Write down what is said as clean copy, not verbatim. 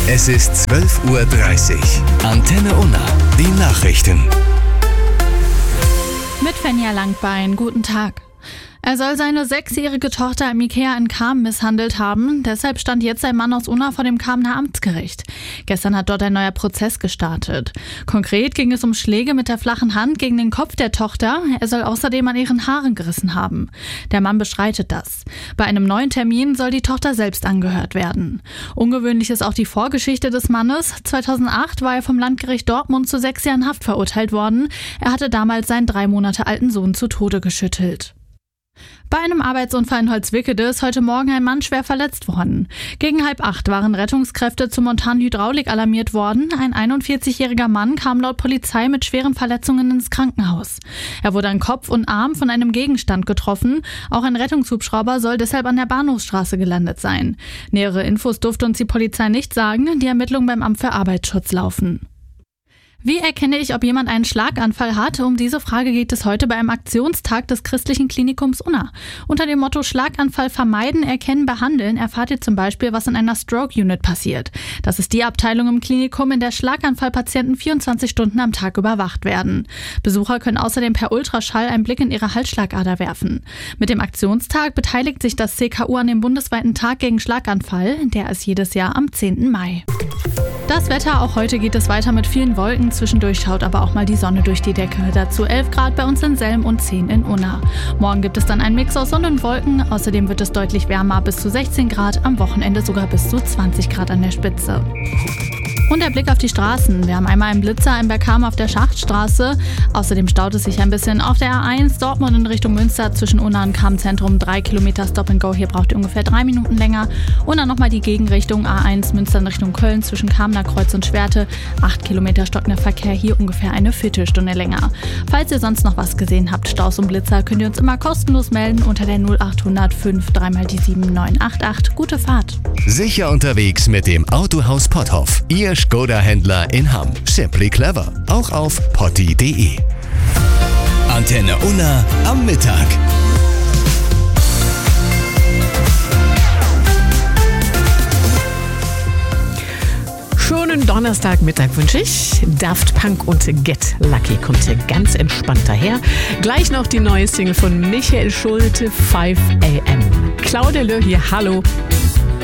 Es ist 12:30 Uhr. Antenne Unna, die Nachrichten. Mit Fenja Langbein, guten Tag. Er soll seine 6-jährige Tochter im Ikea in Cham misshandelt haben. Deshalb stand jetzt ein Mann aus Unna vor dem Chamener Amtsgericht. Gestern hat dort ein neuer Prozess gestartet. Konkret ging es um Schläge mit der flachen Hand gegen den Kopf der Tochter. Er soll außerdem an ihren Haaren gerissen haben. Der Mann bestreitet das. Bei einem neuen Termin soll die Tochter selbst angehört werden. Ungewöhnlich ist auch die Vorgeschichte des Mannes. 2008 war er vom Landgericht Dortmund zu 6 Jahren Haft verurteilt worden. Er hatte damals seinen 3 Monate alten Sohn zu Tode geschüttelt. Bei einem Arbeitsunfall in Holzwickede ist heute Morgen ein Mann schwer verletzt worden. Gegen 7:30 waren Rettungskräfte zur Montanhydraulik alarmiert worden. Ein 41-jähriger Mann kam laut Polizei mit schweren Verletzungen ins Krankenhaus. Er wurde an Kopf und Arm von einem Gegenstand getroffen. Auch ein Rettungshubschrauber soll deshalb an der Bahnhofsstraße gelandet sein. Nähere Infos durfte uns die Polizei nicht sagen. Die Ermittlungen beim Amt für Arbeitsschutz laufen. Wie erkenne ich, ob jemand einen Schlaganfall hat? Um diese Frage geht es heute bei einem Aktionstag des Christlichen Klinikums Unna. Unter dem Motto Schlaganfall vermeiden, erkennen, behandeln erfahrt ihr zum Beispiel, was in einer Stroke Unit passiert. Das ist die Abteilung im Klinikum, in der Schlaganfallpatienten 24 Stunden am Tag überwacht werden. Besucher können außerdem per Ultraschall einen Blick in ihre Halsschlagader werfen. Mit dem Aktionstag beteiligt sich das CKU an dem bundesweiten Tag gegen Schlaganfall. Der ist jedes Jahr am 10. Mai. Das Wetter, auch heute geht es weiter mit vielen Wolken. Zwischendurch schaut aber auch mal die Sonne durch die Decke. Dazu 11 Grad bei uns in Selm und 10 in Unna. Morgen gibt es dann einen Mix aus Sonne und Wolken. Außerdem wird es deutlich wärmer, bis zu 16 Grad. Am Wochenende sogar bis zu 20 Grad an der Spitze. Und der Blick auf die Straßen. Wir haben einmal einen Blitzer in Bergkamen auf der Schachtstraße. Außerdem staut es sich ein bisschen auf der A1 Dortmund in Richtung Münster zwischen Unna und Cham-Zentrum. 3 Kilometer Stop and Go. Hier braucht ihr ungefähr 3 Minuten länger. Und dann nochmal die Gegenrichtung A1 Münster in Richtung Köln zwischen Kamener Kreuz und Schwerte. 8 Kilometer stockender Verkehr. Hier ungefähr eine Viertelstunde länger. Falls ihr sonst noch was gesehen habt, Staus und Blitzer, könnt ihr uns immer kostenlos melden unter der 0800 5 3 mal die 7988. Gute Fahrt. Sicher unterwegs mit dem Autohaus Potthoff. Ihr Skoda-Händler in Hamm. Simply clever. Auch auf potti.de. Antenne Unna am Mittag. Schönen Donnerstagmittag wünsche ich. Daft Punk und Get Lucky kommt hier ganz entspannt daher. Gleich noch die neue Single von Michael Schulte, 5 AM. Claudia Löhr hier, hallo.